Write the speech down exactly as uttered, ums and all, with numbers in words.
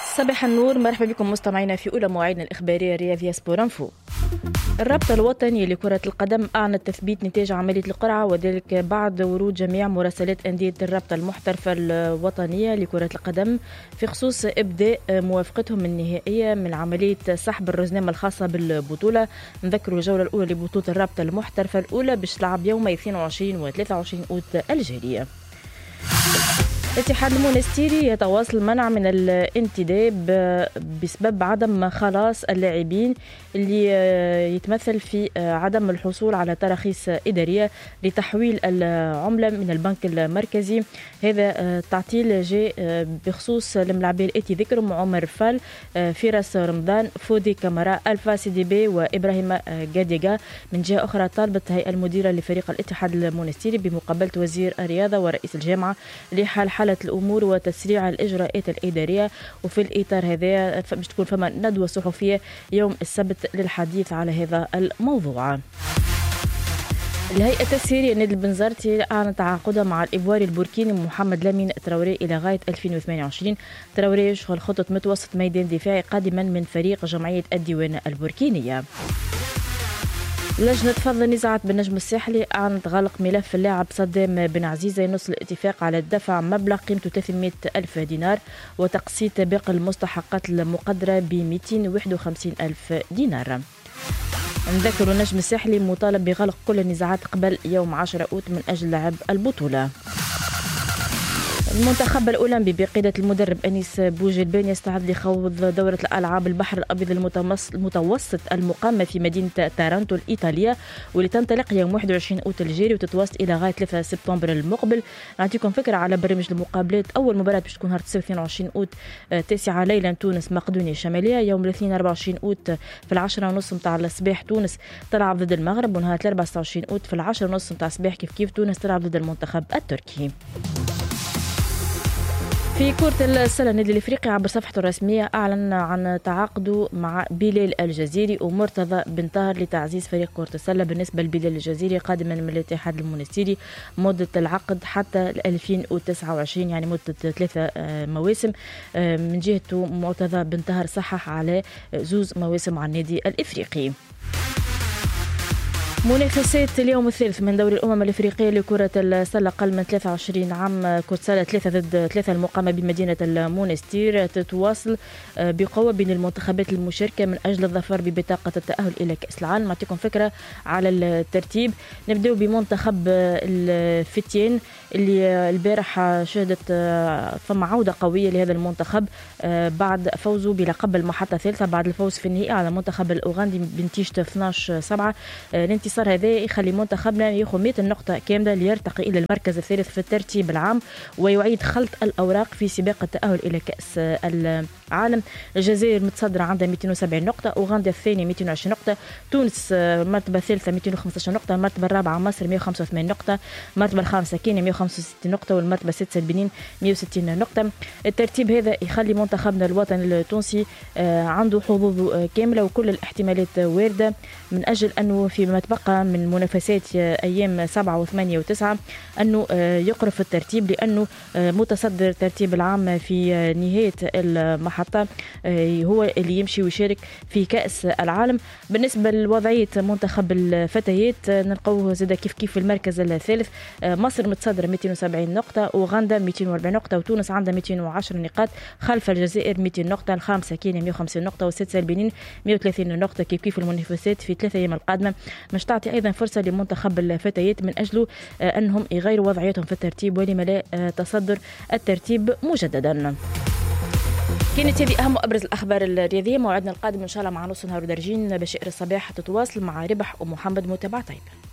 صباح النور، مرحبا بكم مستمعينا في أولى مواعيدنا الإخبارية الرياضية سبور انفو. الرابطة الوطني لكرة القدم أعلنت تثبيت نتاج عملية القرعة، وذلك بعد ورود جميع مراسلات أندية الرابطة المحترفة الوطنية لكرة القدم في خصوص إبداء موافقتهم النهائية من عملية سحب الرزنامة الخاصة بالبطولة. نذكروا الجولة الأولى لبطولة الرابطة المحترفة الأولى باش تلعب يوم اثنين وعشرين و ثلاثة وعشرين أوت الجارية. الاتحاد المونستيري يتواصل منع من الانتداب بسبب عدم خلاص اللاعبين اللي يتمثل في عدم الحصول على تراخيص إدارية لتحويل العملة من البنك المركزي. هذا تعطيل جاء بخصوص الملاعبين الاتي ذكرهم: عمر فال، فراس رمضان، فودي كامارا، الفا سي دي بي، وابراهيم جاديغا. من جهة أخرى طالبت الهيئة المديرة لفريق الاتحاد المونستيري بمقابلة وزير الرياضة ورئيس الجامعة لحل حالة الأمور وتسريع الإجراءات الإدارية. وفي الإطار هذا باش تكون فما ندوة صحفية يوم السبت للحديث على هذا الموضوع. الهيئة التسييرية نادي البنزرتي أعلنت تعاقدها مع الإيفواري البوركيني محمد لامين تراوري إلى غاية ألفين وثمانية وعشرين. تراوري يشغل خطة متوسط ميدان دفاعي قادما من فريق جمعية الديوان البوركينية. لجنة فض النزاعات بالنجم الساحلي أعلنت غلق ملف اللاعب صدام بن عزيزة ينص الاتفاق على الدفع مبلغ قيمته ثلاثمئة ألف دينار وتقسيط باقي المستحقات المقدرة ب مئتين وواحد وخمسين ألف دينار. نذكر النجم الساحلي مطالب بغلق كل النزاعات قبل يوم عشرة أوت من أجل لعب البطولة. المنتخب الأولمبي بقيادة المدرب أنيس بوجلبان يستعد لخوض دورة الألعاب البحر الأبيض المتوسط المقامة في مدينة تارنتو الإيطالية، واللي تنطلق يوم واحد وعشرين أوت الجاري وتتواصل إلى غاية ثلاثة سبتمبر المقبل. نعطيكم فكرة على برنامج المقابلات. أول مباراة باش تكون نهار اثنين وعشرين أوت تاسعة ليلا تونس مقدونيا الشمالية. يوم الاثنين أربعة وعشرين أوت في العشرة ونص متاع الصباح تونس تلعب ضد المغرب، ونهار أربعة وعشرين أوت في العشرة ونص متاع الصباح كيف كيف تونس تلعب ضد المنتخب التركي. في كرة السلة النادي الافريقي عبر صفحته الرسمية اعلن عن تعاقده مع بلال الجزيري ومرتضى بن طاهر لتعزيز فريق كرة السلة. بالنسبة لبلال الجزيري قادما من الاتحاد المونستيري، مدة العقد حتى ألفين وتسعة وعشرين، يعني مدة ثلاثة مواسم. من جهته مرتضى بن طاهر صحح على زوز مواسم على النادي الافريقي. منافسات اليوم الثالث من دوري الأمم الإفريقية لكرة السلة قل من ثلاثة وعشرين عام كرة سلة ثلاثة ضد ثلاثة المقامة بمدينة المونستير تتواصل بقوة بين المنتخبات المشاركة من أجل الظفر ببطاقة التأهل إلى كأس العالم. نعطيكم فكرة على الترتيب. نبدأ بمنتخب الفتيان اللي البارح شهدت فما عودة قوية لهذا المنتخب بعد فوزه بلقب المحطة الثالثة بعد الفوز في النهائي على المنتخب الأوغندي بنتيجة اثناش سبعة. الانتصار هذا يخلي منتخبنا ياخذ مئة نقطة كاملة ليرتقي إلى المركز الثالث في الترتيب العام ويعيد خلط الأوراق في سباق التأهل إلى كأس العالم. الجزائر متصدرة عندها مئتين وسبعين نقطة، أوغندا الثانية مئتين وعشرين نقطة، تونس المرتبة الثالثة مئتين وخمسة عشر نقطة، المرتبة الرابعة مصر مئة وخمسة وثمانين نقطة، المرتبة الخامسة كينيا مئة وخمسة وستين نقطة، والمرتبة السادسة البنين مئة وستين نقطة. الترتيب هذا يخلي منتخبنا الوطني التونسي عنده حظوظ كاملة وكل الاحتمالات واردة من أجل أنه فيما تبقى من منافسات أيام سبعة وثمانية وتسعة أنه يقرف الترتيب، لأنه متصدر الترتيب العام في نهاية المحطة هو اللي يمشي ويشارك في كأس العالم. بالنسبة لوضعية منتخب الفتيات نلقوه زاد كيف كيف في المركز الثالث. مصر متصدرة مئتين وسبعين نقطة، أوغندا مئتين وأربعين نقطة، وتونس عندها مئتين وعشرة نقاط، خلف الجزائر مئتين نقطة، الخامسة كينيا مئة وخمسين نقطة، والسادسة البنين مئة وثلاثين نقطة. كيف كيف المنافسات في ثلاثة أيام القادمة مش تعطي أيضا فرصة لمنتخب الفتيات من أجله أنهم يغيروا وضعيتهم في الترتيب ولما لا تصدر الترتيب مجددا. كانت هذه أهم وأبرز الأخبار الرياضية. موعدنا القادم إن شاء الله مع نص نهار ودرجين بشائر الصباح تتواصل مع ربح ومحمد متابعة طيب.